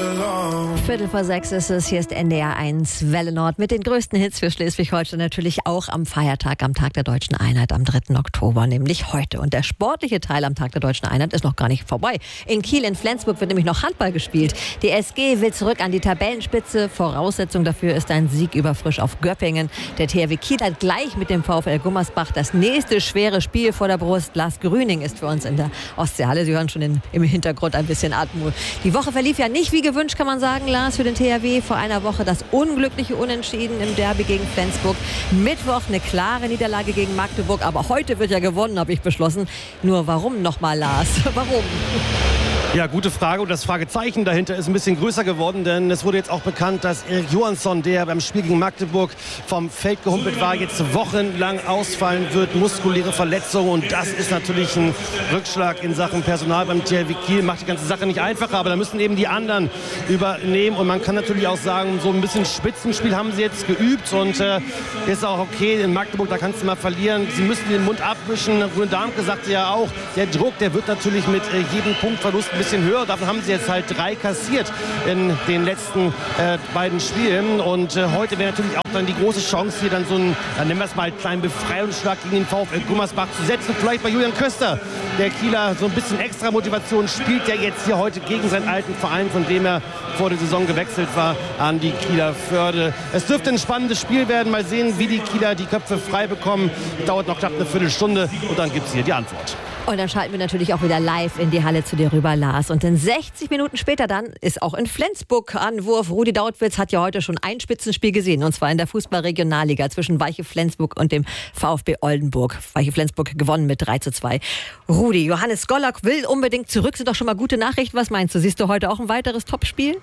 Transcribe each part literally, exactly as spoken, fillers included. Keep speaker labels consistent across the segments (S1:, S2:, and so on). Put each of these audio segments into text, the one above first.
S1: Viertel vor sechs ist es, hier ist N D R eins Welle Nord mit den größten Hits für Schleswig-Holstein, natürlich auch am Feiertag, am Tag der Deutschen Einheit, am dritten Oktober, nämlich heute. Und der sportliche Teil am Tag der Deutschen Einheit ist noch gar nicht vorbei. In Kiel, in Flensburg wird nämlich noch Handball gespielt. Die S G will zurück an die Tabellenspitze. Voraussetzung dafür ist ein Sieg über Frisch auf Göppingen. Der T H W Kiel hat gleich mit dem VfL Gummersbach das nächste schwere Spiel vor der Brust. Lars Grüning ist für uns in der Ostseehalle. Sie hören schon in, im Hintergrund ein bisschen Atmo. Die Woche verlief ja nicht wie gewünscht, kann man sagen, Lars, für den T H W. Vor einer Woche das unglückliche Unentschieden im Derby gegen Flensburg. Mittwoch eine klare Niederlage gegen Magdeburg. Aber heute wird ja gewonnen, habe ich beschlossen. Nur warum nochmal, Lars? Warum?
S2: Ja, gute Frage. Und das Fragezeichen dahinter ist ein bisschen größer geworden, denn es wurde jetzt auch bekannt, dass Erik Johansson, der beim Spiel gegen Magdeburg vom Feld gehumpelt war, jetzt wochenlang ausfallen wird, muskuläre Verletzung. Und das ist natürlich ein Rückschlag in Sachen Personal beim T H W Kiel. Macht die ganze Sache nicht einfacher, aber da müssen eben die anderen übernehmen. Und man kann natürlich auch sagen, so ein bisschen Spitzenspiel haben sie jetzt geübt. Und äh, ist auch okay, in Magdeburg, da kannst du mal verlieren. Sie müssen den Mund abwischen. Rune Darmke sagte ja auch, der Druck, der wird natürlich mit äh, jedem Punktverlust ein bisschen höher. Davon haben sie jetzt halt drei kassiert in den letzten äh, beiden Spielen. Und äh, heute wäre natürlich auch dann die große Chance, hier dann so einen, dann nennen wir es mal, einen kleinen Befreiungsschlag gegen den VfL Gummersbach zu setzen. Vielleicht bei Julian Köster, der Kieler, so ein bisschen extra Motivation, spielt ja jetzt hier heute gegen seinen alten Verein, von dem er vor der Saison gewechselt war, an die Kieler Förde. Es dürfte ein spannendes Spiel werden. Mal sehen, wie die Kieler die Köpfe frei bekommen. Dauert noch knapp eine Viertelstunde und dann gibt es hier die Antwort.
S1: Und dann schalten wir natürlich auch wieder live in die Halle zu dir rüber, Lars. Und in sechzig Minuten später dann ist auch in Flensburg Anwurf. Rudi Dautwitz hat ja heute schon ein Spitzenspiel gesehen. Und zwar in der Fußball-Regionalliga zwischen Weiche Flensburg und dem VfB Oldenburg. Weiche Flensburg gewonnen mit drei zu zwei. Rudi, Johannes Gollack will unbedingt zurück. Sind doch schon mal gute Nachrichten. Was meinst du? Siehst du heute auch ein weiteres Topspiel?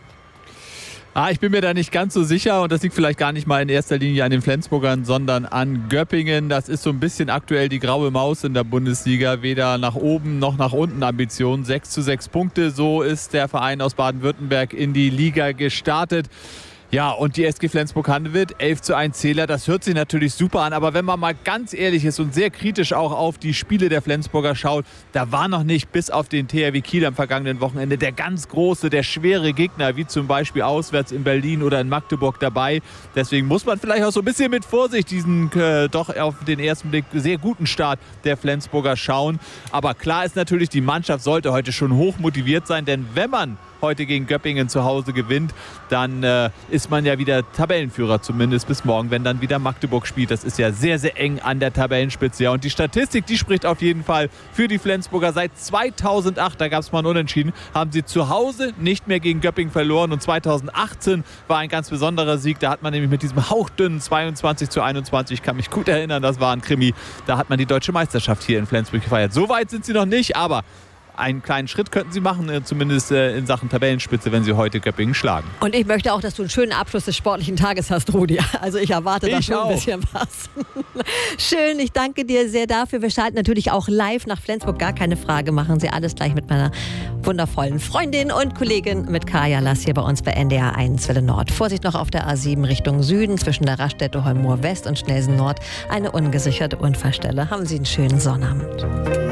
S3: Ah, ich bin mir da nicht ganz so sicher und das liegt vielleicht gar nicht mal in erster Linie an den Flensburgern, sondern an Göppingen. Das ist so ein bisschen aktuell die graue Maus in der Bundesliga. Weder nach oben noch nach unten Ambitionen. sechs zu sechs Punkte, so ist der Verein aus Baden-Württemberg in die Liga gestartet. Ja, und die S G Flensburg-Handewitt, elf zu eins Zähler, das hört sich natürlich super an. Aber wenn man mal ganz ehrlich ist und sehr kritisch auch auf die Spiele der Flensburger schaut, da war noch nicht bis auf den T H W Kiel am vergangenen Wochenende der ganz große, der schwere Gegner, wie zum Beispiel auswärts in Berlin oder in Magdeburg dabei. Deswegen muss man vielleicht auch so ein bisschen mit Vorsicht diesen äh, doch auf den ersten Blick sehr guten Start der Flensburger schauen. Aber klar ist natürlich, die Mannschaft sollte heute schon hoch motiviert sein, denn wenn man heute gegen Göppingen zu Hause gewinnt, dann äh, ist man ja wieder Tabellenführer, zumindest bis morgen, wenn dann wieder Magdeburg spielt. Das ist ja sehr, sehr eng an der Tabellenspitze. Ja, und die Statistik, die spricht auf jeden Fall für die Flensburger. Seit zweitausendacht, da gab es mal ein Unentschieden, haben sie zu Hause nicht mehr gegen Göppingen verloren. Und zweitausendachtzehn war ein ganz besonderer Sieg. Da hat man nämlich mit diesem hauchdünnen zweiundzwanzig zu einundzwanzig, ich kann mich gut erinnern, das war ein Krimi, da hat man die deutsche Meisterschaft hier in Flensburg gefeiert. So weit sind sie noch nicht, aber einen kleinen Schritt könnten sie machen, zumindest in Sachen Tabellenspitze, wenn sie heute Göppingen schlagen.
S1: Und ich möchte auch, dass du einen schönen Abschluss des sportlichen Tages hast, Rudi. Also ich erwarte da schon ein bisschen was. Schön, ich danke dir sehr dafür. Wir schalten natürlich auch live nach Flensburg, gar keine Frage. Machen Sie alles gleich mit meiner wundervollen Freundin und Kollegin mit Kaya Lass hier bei uns bei N D R eins Welle Nord. Vorsicht noch auf der A sieben Richtung Süden zwischen der Raststätte Holmoor West und Schnelsen Nord. Eine ungesicherte Unfallstelle. Haben Sie einen schönen Sonnabend.